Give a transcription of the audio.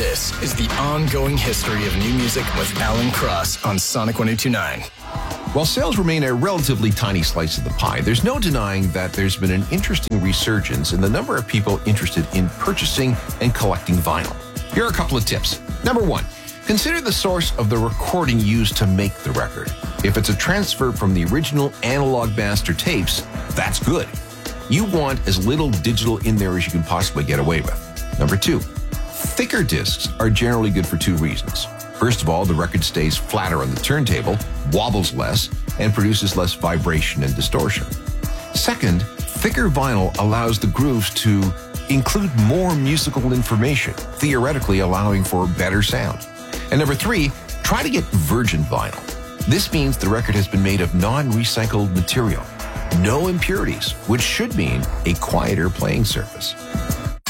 This is the ongoing history of new music with Alan Cross on Sonic 102.9. While sales remain a relatively tiny slice of the pie, there's no denying that there's been an interesting resurgence in the number of people interested in purchasing and collecting vinyl. Here are a couple of tips. Number one, consider the source of the recording used to make the record. If it's a transfer from the original analog master tapes, that's good. You want as little digital in there as you can possibly get away with. Number two, thicker discs are generally good for two reasons. First of all, the record stays flatter on the turntable, wobbles less, and produces less vibration and distortion. Second, thicker vinyl allows the grooves to include more musical information, theoretically allowing for better sound. And number three, try to get virgin vinyl. This means the record has been made of non-recycled material. No impurities, which should mean a quieter playing surface.